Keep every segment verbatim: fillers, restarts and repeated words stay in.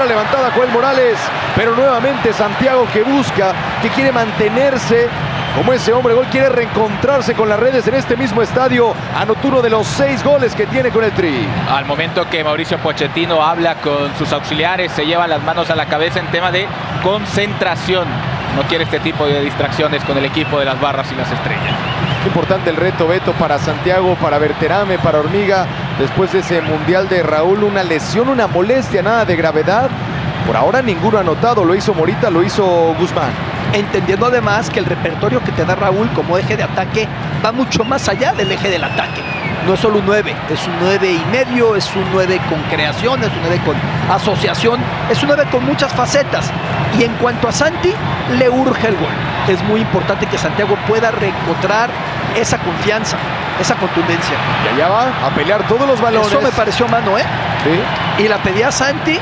levantada Joel Morales, pero nuevamente Santiago que busca, que quiere mantenerse como ese hombre gol, quiere reencontrarse con las redes en este mismo estadio. Anotó uno de los seis goles que tiene con el Tri. Al momento que Mauricio Pochettino habla con sus auxiliares, se lleva las manos a la cabeza en tema de concentración. No quiere este tipo de distracciones con el equipo de las Barras y las Estrellas. Qué importante el reto, Beto, para Santiago, para Berterame, para Hormiga. Después de ese mundial de Raúl, una lesión, una molestia, nada de gravedad. Por ahora ninguno anotado, lo hizo Morita, lo hizo Guzmán. Entendiendo además que el repertorio que te da Raúl como eje de ataque va mucho más allá del eje del ataque. No es solo un nueve, es un nueve y medio, es un nueve con creación, es un nueve con asociación, es un nueve con muchas facetas. Y en cuanto a Santi, le urge el gol. Es muy importante que Santiago pueda reencontrar esa confianza, esa contundencia. Y allá va a pelear todos los balones. Eso me pareció mano, ¿eh? Sí. Y la pedía Santi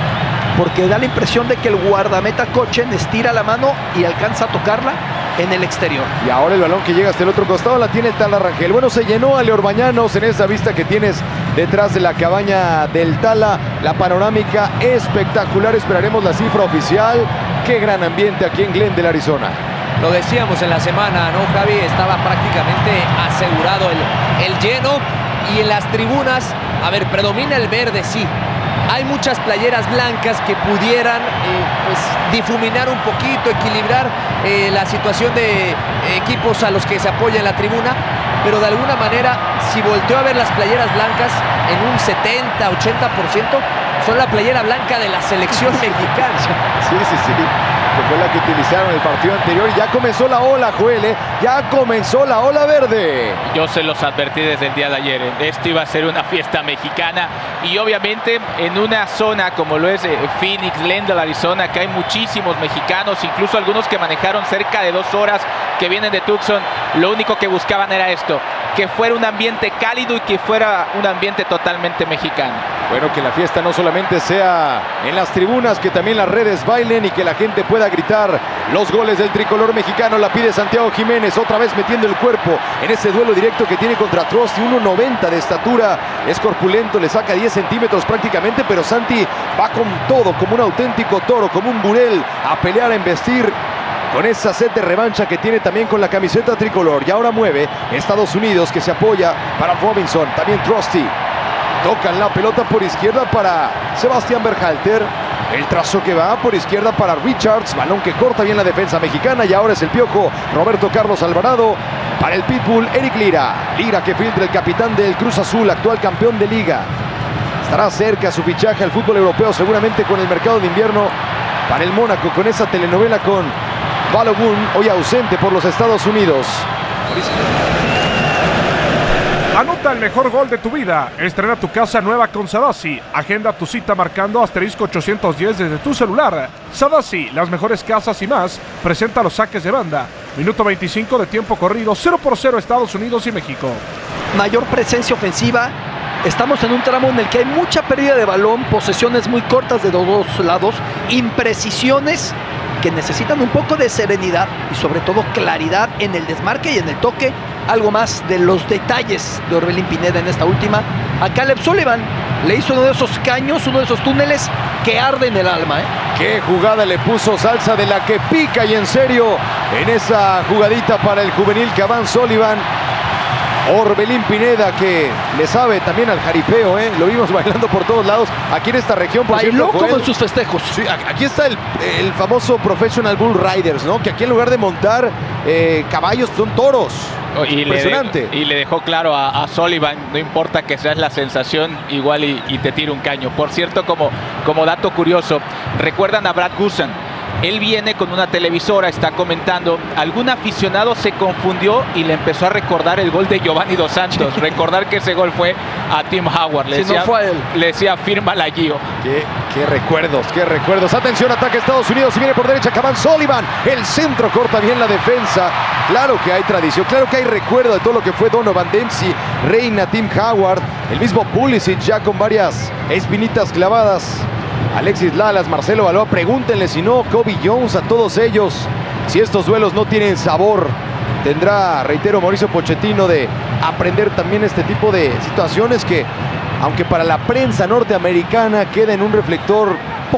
porque da la impresión de que el guardameta Cochen estira la mano y alcanza a tocarla en el exterior. Y ahora el balón que llega hasta el otro costado la tiene el Tala Rangel. Bueno, se llenó a Leo Bañanos en esa vista que tienes detrás de la cabaña del Tala. La panorámica espectacular. Esperaremos la cifra oficial. Qué gran ambiente aquí en Glendale, Arizona. Lo decíamos en la semana, ¿no, Javi? Estaba prácticamente asegurado el, el lleno. Y en las tribunas, a ver, predomina el verde, sí. Hay muchas playeras blancas que pudieran eh, pues, difuminar un poquito, equilibrar eh, la situación de eh, equipos a los que se apoya en la tribuna, pero de alguna manera, si volteo a ver las playeras blancas en un setenta, ochenta por ciento, son la playera blanca de la selección mexicana. Sí, sí, sí. Que fue la que utilizaron el partido anterior. Y ya comenzó la ola, Joel, ¿eh? Ya comenzó la ola verde. Yo se los advertí desde el día de ayer. Esto iba a ser una fiesta mexicana. Y obviamente en una zona como lo es Phoenix, Glendale, Arizona, que hay muchísimos mexicanos, incluso algunos que manejaron cerca de dos horas, que vienen de Tucson, lo único que buscaban era esto, que fuera un ambiente cálido y que fuera un ambiente totalmente mexicano. Bueno, que la fiesta no solamente sea en las tribunas, que también las redes bailen y que la gente pueda gritar los goles del tricolor mexicano. La pide Santiago Jiménez, otra vez metiendo el cuerpo en ese duelo directo que tiene contra Trusty. uno noventa de estatura, es corpulento, le saca diez centímetros prácticamente, pero Santi va con todo, como un auténtico toro, como un burel, a pelear, a embestir con esa sed de revancha que tiene también con la camiseta tricolor. Y ahora mueve Estados Unidos, que se apoya para Robinson, también Trusty. Tocan la pelota por izquierda para Sebastián Berhalter. El trazo que va por izquierda para Richards. Balón que corta bien la defensa mexicana. Y ahora es el Piojo Roberto Carlos Alvarado. Para el Pitbull Eric Lira. Lira que filtra el capitán del Cruz Azul, actual campeón de liga. Estará cerca su fichaje al fútbol europeo, seguramente con el mercado de invierno para el Mónaco, con esa telenovela con Balogun, hoy ausente por los Estados Unidos. Anota el mejor gol de tu vida. Estrena tu casa nueva con Sadasi. Agenda tu cita marcando asterisco ochocientos diez desde tu celular. Sadasi, las mejores casas y más. Presenta los saques de banda. Minuto veinticinco de tiempo corrido. cero por cero Estados Unidos y México. Mayor presencia ofensiva. Estamos en un tramo en el que hay mucha pérdida de balón, posesiones muy cortas de los dos lados, imprecisiones que necesitan un poco de serenidad y sobre todo claridad en el desmarque y en el toque. Algo más de los detalles de Orbelín Pineda en esta última. A Caleb Sullivan le hizo uno de esos caños, uno de esos túneles que arden el alma, ¿eh? Qué jugada le puso salsa de la que pica y en serio en esa jugadita para el juvenil Caván Sullivan. Orbelín Pineda, que le sabe también al jaripeo, ¿eh? Lo vimos bailando por todos lados aquí en esta región. Por Bailó cierto, como Joel, en sus festejos. Sí, aquí está el, el famoso Professional Bull Riders, ¿no? Que aquí en lugar de montar eh, caballos son toros. Y Impresionante. Le de, y le dejó claro a, a Sullivan, no importa que seas la sensación, igual y, y te tira un caño. Por cierto, como, como dato curioso, ¿recuerdan a Brad Guzan? Él viene con una televisora, está comentando, algún aficionado se confundió y le empezó a recordar el gol de Giovanni Dos Santos. Recordar que ese gol fue a Tim Howard. Le, si decía, no fue a él. Le decía, fírmala, Gio. Qué, qué recuerdos, qué recuerdos. Atención, ataque Estados Unidos y viene por derecha Caván Sullivan. El centro corta bien la defensa. Claro que hay tradición, claro que hay recuerdo de todo lo que fue Donovan Dempsey, Reina, Tim Howard, el mismo Pulisic ya con varias espinitas clavadas. Alexis Lalas, Marcelo Balboa, pregúntenle si no, Kobe Jones, a todos ellos, si estos duelos no tienen sabor. Tendrá, reitero, Mauricio Pochettino de aprender también este tipo de situaciones que, aunque para la prensa norteamericana queda en un reflector